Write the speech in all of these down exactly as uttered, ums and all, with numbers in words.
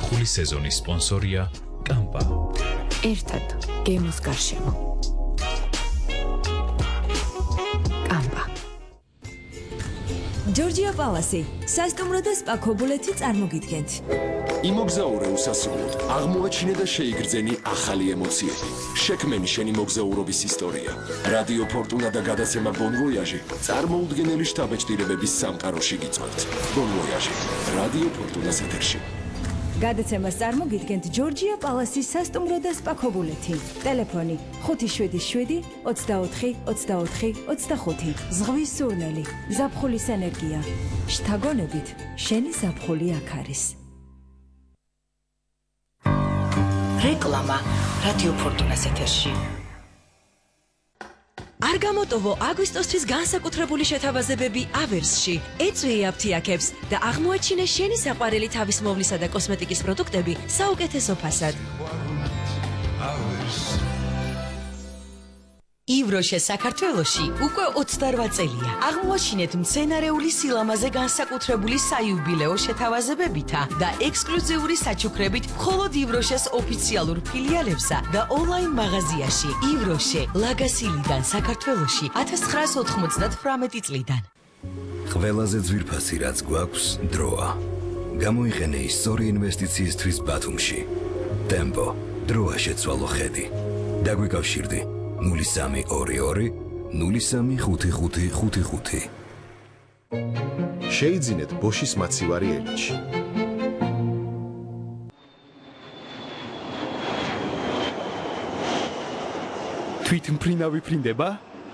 ზაფხულის სეზონის სპონსორია კამპა. ერთად გემოს გარშემო. კამპა. ჯორჯია პალასი, სასტუმრო და სპა ქობულეთი წარმოგიდგენთ. იმოგზაურე უსასრულოდ, აღმოაჩინე და შეიგრძენი ახალი ემოციები. შექმენი შენი მოგზაურობის ისტორია. რადიო ფორტუნა და გადაცემა Bon Voyage წარმოუდგენელი შთაბეჭდილებების სამყაროში გიწევთ. Bon Voyage, რადიო ფორტუნას ეთერში. გადაცემას წარმოგიდგენთ ჯორჯია პალასის სასტუმრო და სპა ქობულეთი. ტელეფონი ხუთი შვიდი შვიდი ოცდაოთხი ოცდაოთხი ოცდახუთი. ზღვის სურნელი, ზაფხულის ენერგია. შთაგონებით, შენი ზაფხული აქ არის. რეკლამა რადიო ფორტუნას ეთერში. არ გამოტოვო აგვისტოსთვის განსაკუთრებული შეთავაზებები ავერსში. ეწვიე აფთიაქებს და აღმოაჩინე შენი საყვარელი თავისმოვლისა და კოსმეტიკის პროდუქტები საუკეთესო ფასად. ივროშე საქართველოში უკვე ოცდარვა წელია. აღმოაჩინეთ მცენარეული სილამაზე განსაკუთრებული საიუბილეო შეთავაზებებითა და ექსკლუზიური საჩუქრებით მხოლოდ ივროშეს ოფიციალურ ფილიალებსა და ონლაინ მაღაზიაში. ივროშე, ლაგასილიდან საქართველოში ათას ცხრაას ოთხმოცდათვრამეტი წლიდან. ყველაზე ძვირფასი რაც გვაქვს დროა. გამოიყენე ის სწორი ინვესტიციისთვის ბათუმში. ტემპო, დროა შეცვალო ხედი. დაგვიკავშირდი ნული სამი ორი ორი ნული სამი ხუთი ხუთი ხუთი ხუთი. შეიძინეთ ბოშის მაცივარი ელჩი. თვითმფრინავი ფრინდება?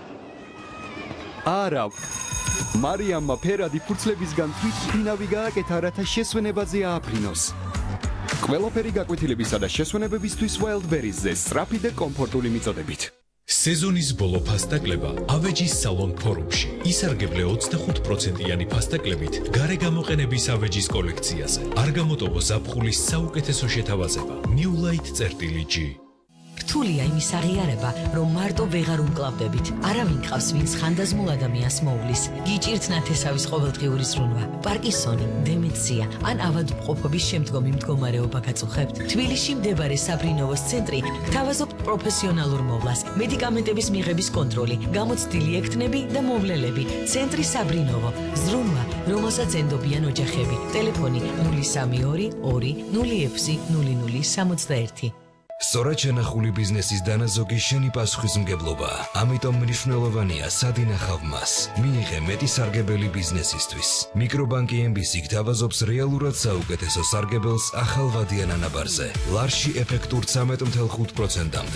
არა. მარიამმა ფერადი ფურცლებისგან თვითმფრინავი გააკეთა, რათა შესვენებაზე ააფრინოს. ყველაფერი გაკვეთილებისა და შესვენებებისთვის Wildberries-ზე სწრაფი და კომფორტული მიწოდებით. სეზონის ბოლო ფასტაკლება ავეჯის სალონ ფორუმში. ისარგებლე ოცდახუთ პროცენტიანი ფასტაკლებით გარე გამოყენების ავეჯის კოლექციაზე. არ გამოტოვო ზაფხულის საუკეთესო შეთავაზება. New Light G. რთულია იმის აღიარება, რომ მარტო ვეღარ უმკლავდებით. არავინ ყავს, ვინც ხანდაზმულ ადამიანს მოუვლის. გიჭირთ ნათესავის ყოველდღიური ზრუნვა, პარკინსონი, დემენცია ან ავადმყოფობის შემდგომი მდგომარეობა გაწუხებთ. თბილისში მდებარე საბრინოვოს ცენტრი გთავაზობთ პროფესიონალურ მოვლას, მედიკამენტების მიღების კონტროლი, გამოცდილი ექთნები და მოვლელები. ცენტრი საბრინოვო, ზრუნვა, რომელსაც ენდობიან ოჯახები. ტელეფონი ნული სამი ორი ორი ნული ექვსი ნული ნული სამოცდაერთი. სწორად შენახული ბიზნესის დანაზოგი შენი პასუხისმგებლობაა. ამიტომ მნიშვნელოვანია სად ინახავ მას. მიიღე მეტი სარგებელი ბიზნესისთვის. მიკრობანკი ემ ბი სი გთავაზობს რეალურად საუკეთესო სარგებელს ახალ ვადიან ანაბარზე. ლარში ეფექტურ ცამეტ ათი პროცენტამდე.